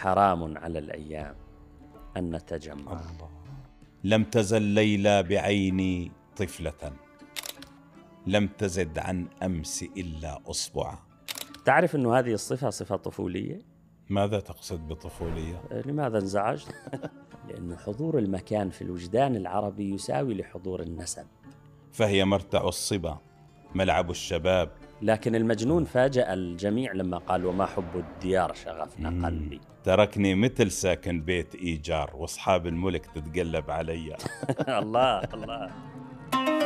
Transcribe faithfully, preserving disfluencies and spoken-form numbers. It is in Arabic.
حرام على الأيام أن نتجمع. الله. لم تزل ليلى بعيني طفلة، لم تزد عن أمس إلا أصبعا. تعرف أنه هذه الصفة صفة طفولية؟ ماذا تقصد بطفولية؟ لماذا انزعجت؟ لأن حضور المكان في الوجدان العربي يساوي لحضور النسب، فهي مرتع الصبا، ملعب الشباب. لكن المجنون فاجأ الجميع لما قال وما حب الديار شغفنا قلبي. تركني مثل ساكن بيت إيجار، واصحاب الملك تتقلب علي. الله الله.